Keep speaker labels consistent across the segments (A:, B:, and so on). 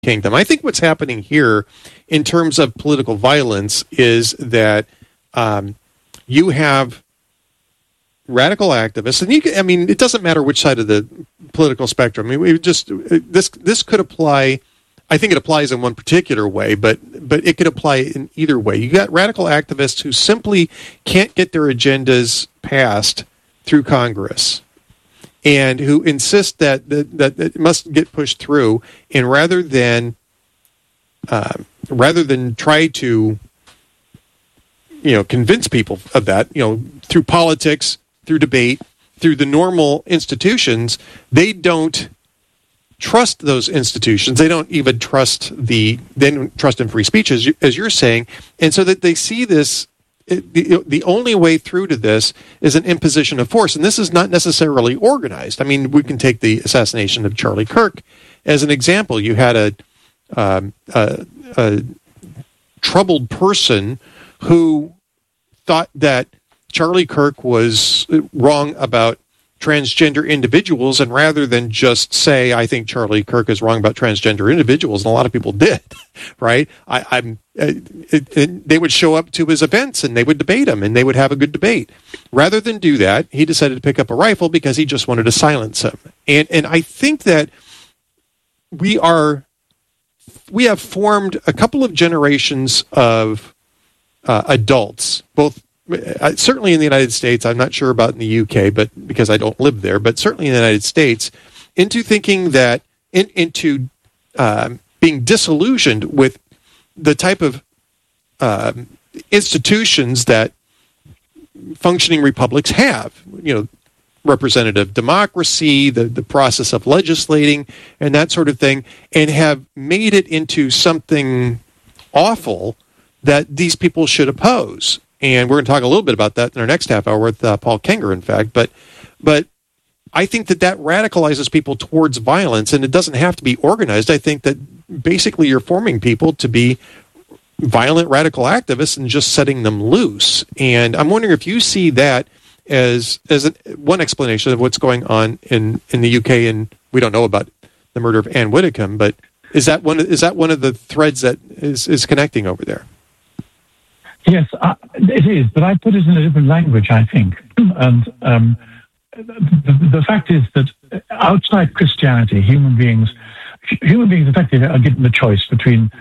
A: kingdom. I think what's happening here in terms of political violence is that you have radical activists, and it doesn't matter which side of the political spectrum. This could apply. I think it applies in one particular way, but it could apply in either way. You got radical activists who simply can't get their agendas passed through Congress, and who insist that it must get pushed through, and rather than try to convince people of that, through politics, through debate, through the normal institutions, they don't trust those institutions. They don't even trust they don't trust in free speech, as you're saying, and so that they see this. The only way through to this is an imposition of force, and this is not necessarily organized. I mean, we can take the assassination of Charlie Kirk as an example. You had a troubled person who thought that Charlie Kirk was wrong about transgender individuals, and rather than just say, I think Charlie Kirk is wrong about transgender individuals, and a lot of people did, right? They would show up to his events and they would debate him and they would have a good debate. Rather than do that, he decided to pick up a rifle because he just wanted to silence him. And I think that we have formed a couple of generations of adults, both certainly in the United States. I'm not sure about in the UK, but because I don't live there, but certainly in the United States, into thinking that into being disillusioned with the type of institutions that functioning republics have. Representative democracy, the process of legislating, and that sort of thing, and have made it into something awful that these people should oppose. And we're going to talk a little bit about that in our next half hour with Paul Kenger, in fact. But I think that radicalizes people towards violence, and it doesn't have to be organized. I think that basically you're forming people to be violent radical activists and just setting them loose. And I'm wondering if you see that as one explanation of what's going on in the UK, and we don't know about the murder of Anne Widdecombe, but is that one of the threads that is connecting over there?
B: Yes, it is, but I put it in a different language, I think. And the fact is that outside Christianity, human beings effectively are given the choice between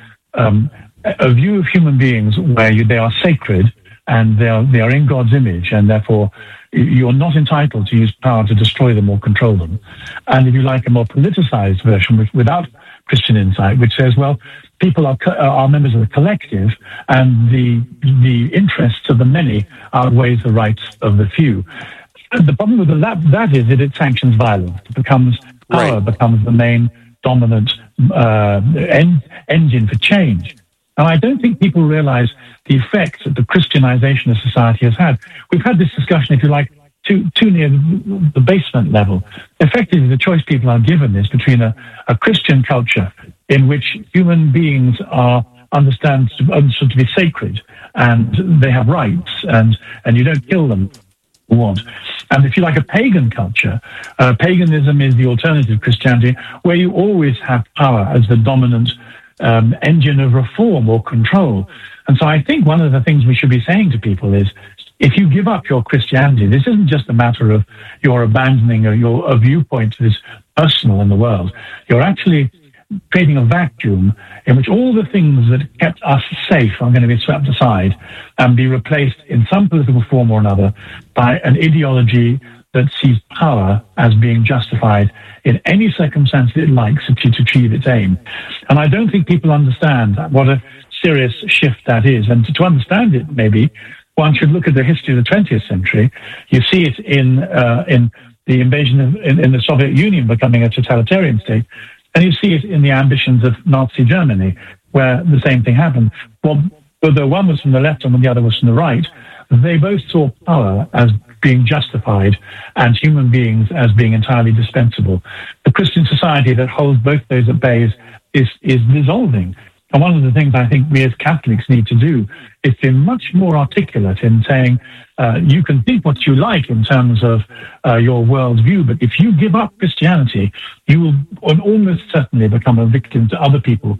B: a view of human beings where they are sacred and they are in God's image, and therefore you're not entitled to use power to destroy them or control them. And if you like, a more politicized version without Christian insight, which says, well, people are members of the collective, and the interests of the many outweighs the rights of the few. And the problem with that is that it sanctions violence. It becomes power becomes the main dominant engine for change. And I don't think people realize the effect that the Christianization of society has had. We've had this discussion, if you like, too near the basement level. Effectively, the choice people are given is between a Christian culture in which human beings are understood to be sacred, and they have rights, and you don't kill them if you want. And if you like, a pagan culture, paganism is the alternative Christianity, where you always have power as the dominant engine of reform or control. And so I think one of the things we should be saying to people is, if you give up your Christianity, this isn't just a matter of your abandoning a viewpoint that is personal in the world. You're actually creating a vacuum in which all the things that kept us safe are going to be swept aside and be replaced in some political form or another by an ideology that sees power as being justified in any circumstance it likes to achieve its aim. And I don't think people understand what a serious shift that is. And to understand it, maybe, one should look at the history of the 20th century. You see it in the invasion in the Soviet Union becoming a totalitarian state, and you see it in the ambitions of Nazi Germany, where the same thing happened. Well, although one was from the left and the other was from the right, they both saw power as being justified and human beings as being entirely dispensable. The Christian society that holds both those at bay is dissolving. And one of the things I think we as Catholics need to do is to be much more articulate in saying, you can think what you like in terms of your worldview, but if you give up Christianity, you will almost certainly become a victim to other people